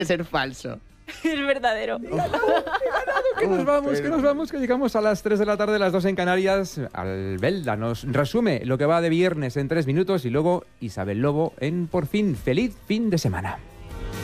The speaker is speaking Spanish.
ser falso. Es verdadero. Que nos vamos, que llegamos a las 3 de la tarde, las 2 en Canarias. Albelda nos resume lo que va de viernes en 3 minutos y luego Isabel Lobo en Por fin. Feliz fin de semana.